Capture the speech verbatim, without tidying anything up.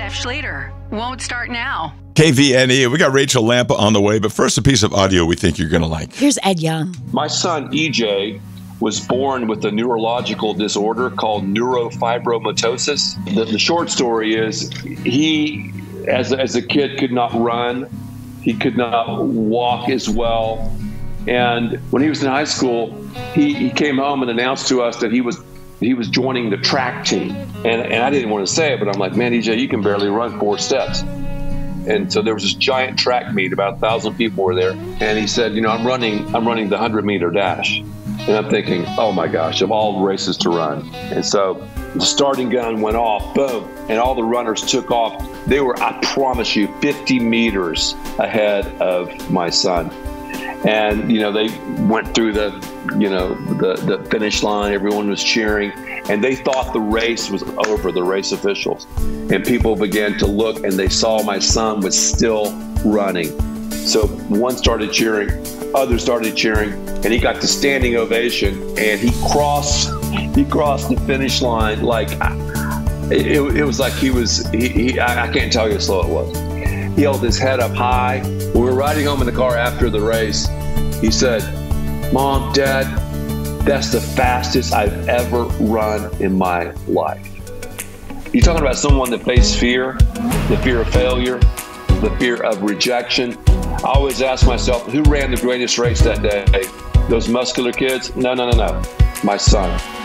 Jeff Schlater won't start now. K V N E. We got Rachel Lampa on the way, but first a piece of audio we think you're going to like. Here's Ed Young. My son, E J, was born with a neurological disorder called neurofibromatosis. The, the short story is he, as, as a kid, could not run. He could not walk as well. And when he was in high school, he, he came home and announced to us that he was he was joining the track team. And, and I didn't want to say it, but I'm like, man, E J, you can barely run four steps. And so there was this giant track meet, about a thousand people were there. And he said, you know, I'm running, I'm running the hundred meter dash. And I'm thinking, oh my gosh, of all races to run. And so the starting gun went off, boom, and all the runners took off. They were, I promise you, fifty meters ahead of my son. And, you know, they went through the, you know, the, the finish line. Everyone was cheering. And they thought the race was over, the race officials. And people began to look, and they saw my son was still running. So one started cheering, others started cheering, and he got the standing ovation. And he crossed, he crossed the finish line like, it, it was like he was, he, he, I, I can't tell you how slow it was. He held his head up high. We were riding home in the car after the race. He said, Mom, Dad, that's the fastest I've ever run in my life. You're talking about someone that faced fear, the fear of failure, the fear of rejection. I always ask myself, who ran the greatest race that day? Those muscular kids? No, no, no, no. My son.